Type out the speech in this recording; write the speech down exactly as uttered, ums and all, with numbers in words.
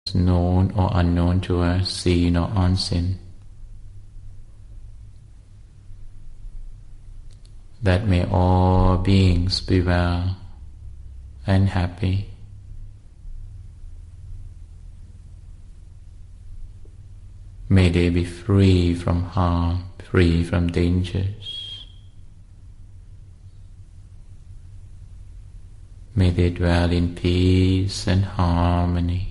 known or unknown to us, seen or unseen, that may all beings be well and happy. May they be free from harm, free from dangers. May they dwell in peace and harmony.